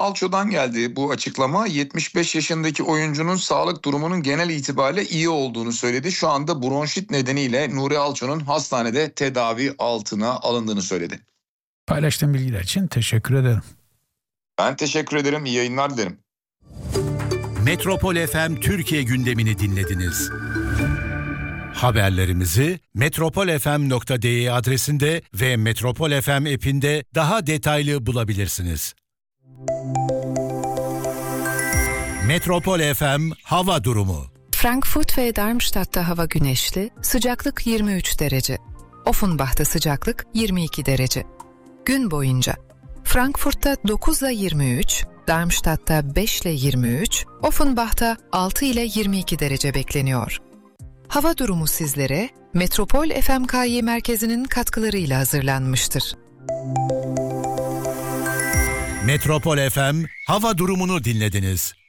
Alço'dan geldi bu açıklama. 75 yaşındaki oyuncunun sağlık durumunun genel itibariyle iyi olduğunu söyledi. Şu anda bronşit nedeniyle Nuri Alço'nun hastanede tedavi altına alındığını söyledi. Paylaştığın bilgiler için teşekkür ederim. Ben teşekkür ederim. İyi yayınlar dilerim. Metropol FM Türkiye gündemini dinlediniz. Haberlerimizi metropolfm.de adresinde ve Metropol FM app'inde daha detaylı bulabilirsiniz. Metropol FM hava durumu. Frankfurt ve Darmstadt'ta hava güneşli, sıcaklık 23 derece. Offenbach'ta sıcaklık 22 derece. Gün boyunca Frankfurt'ta 9 ile 23, Darmstadt'ta 5 ile 23, Offenbach'ta 6 ile 22 derece bekleniyor. Hava durumu sizlere Metropol FMKY merkezinin katkılarıyla hazırlanmıştır. Metropol FM hava durumunu dinlediniz.